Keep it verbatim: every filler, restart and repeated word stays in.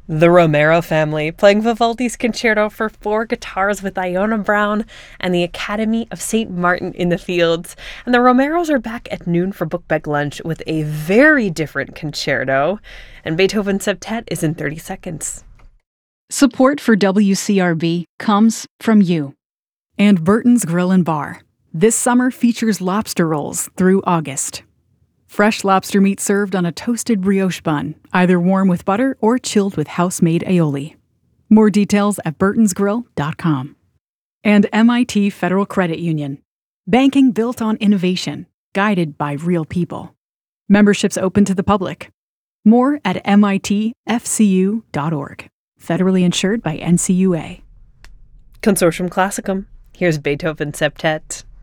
The Romero family, playing Vivaldi's Concerto for four guitars with Iona Brown and the Academy of Saint Martin in the Fields. And the Romeros are back at noon for Book Bag Lunch with a very different concerto. And Beethoven Septet is in thirty seconds. Support for W C R B comes from you. And Burton's Grill and Bar. This summer features lobster rolls through August. Fresh lobster meat served on a toasted brioche bun, either warm with butter or chilled with house-made aioli. More details at burtons grill dot com. And M I T Federal Credit Union. Banking built on innovation, guided by real people. Memberships open to the public. More at M I T F C U dot org. Federally insured by N C U A. Consortium Classicum. Here's Beethoven Septet.